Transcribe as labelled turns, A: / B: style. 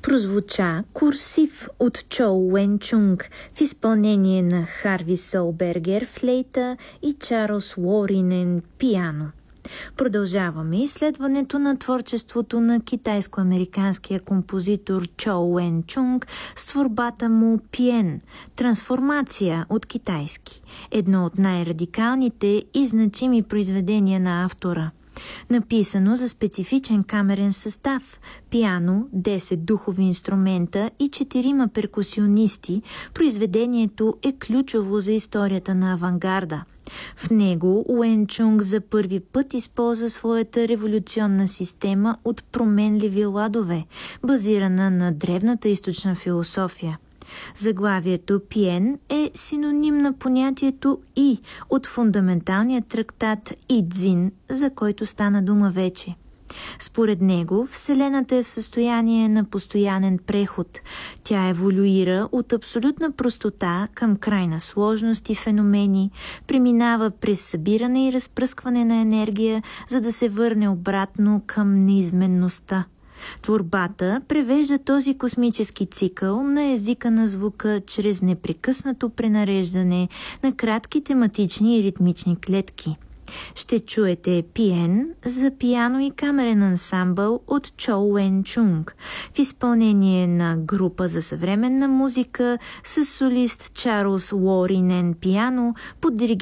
A: прозвуча Курсив от Чоу Уен Чунг в изпълнение на Харви Солбергер флейта и Чарлз Уоринен пиано. Продължаваме изследването на творчеството на китайско-американския композитор Чоу Уен Чунг с творбата му Пиен – трансформация от китайски, едно от най-радикалните и значими произведения на автора. Написано за специфичен камерен състав – пиано, 10 духови инструмента и 4 перкусионисти, произведението е ключово за историята на авангарда. В него Уен Чунг за първи път използва своята революционна система от променливи ладове, базирана на древната източна философия. Заглавието Пиен е синоним на понятието И от фундаменталния трактат Идзин, за който стана дума вече. Според него, Вселената е в състояние на постоянен преход. Тя еволюира от абсолютна простота към крайна сложност и феномени, преминава през събиране и разпръскване на енергия, за да се върне обратно към неизменността. Творбата превежда този космически цикъл на езика на звука чрез непрекъснато пренареждане на кратки тематични и ритмични клетки. Ще чуете Пиен за пиано и камерен ансамбъл от Чоу Уен Чунг в изпълнение на група за съвременна музика с солист Чарлз Уоринен пиано под диригент